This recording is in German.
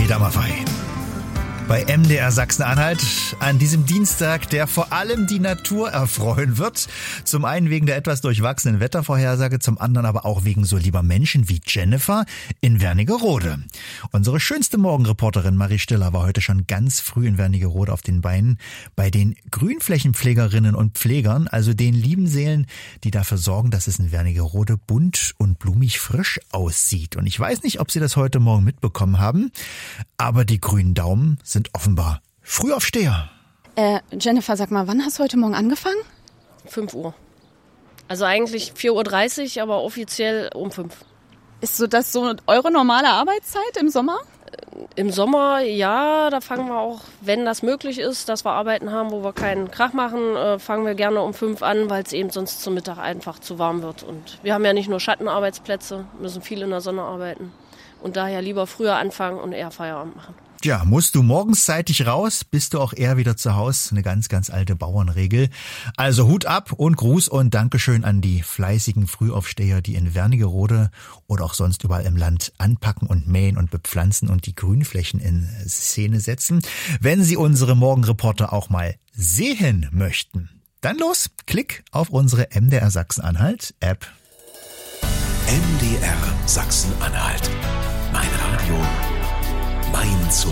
Dammerfei. Bei MDR Sachsen-Anhalt an diesem Dienstag, der vor allem die Natur erfreuen wird. Zum einen wegen der etwas durchwachsenen Wettervorhersage, zum anderen aber auch wegen so lieber Menschen wie Jennifer in Wernigerode. Unsere schönste Morgenreporterin Marie Stiller war heute schon ganz früh in Wernigerode auf den Beinen bei den Grünflächenpflegerinnen und Pflegern, also den lieben Seelen, die dafür sorgen, dass es in Wernigerode bunt und blumig frisch aussieht. Und ich weiß nicht, ob Sie das heute Morgen mitbekommen haben, aber die grünen Daumen sind offenbar Frühaufsteher. Jennifer, sag mal, wann hast du heute Morgen angefangen? 5 Uhr. Also eigentlich 4.30 Uhr, aber offiziell um 5. Ist das so eure normale Arbeitszeit im Sommer? Im Sommer, ja, da fangen wir auch, wenn das möglich ist, dass wir Arbeiten haben, wo wir keinen Krach machen, fangen wir gerne um 5 an, weil es eben sonst zum Mittag einfach zu warm wird. Und wir haben ja nicht nur Schattenarbeitsplätze, müssen viel in der Sonne arbeiten. Und daher lieber früher anfangen und eher Feierabend machen. Ja, musst du morgens zeitig raus, bist du auch eher wieder zu Hause. Eine ganz, ganz alte Bauernregel. Also Hut ab und Gruß und Dankeschön an die fleißigen Frühaufsteher, die in Wernigerode oder auch sonst überall im Land anpacken und mähen und bepflanzen und die Grünflächen in Szene setzen. Wenn Sie unsere Morgenreporter auch mal sehen möchten, dann los, klick auf unsere MDR Sachsen-Anhalt App. MDR Sachsen-Anhalt. Mein Radio, mein Zoo.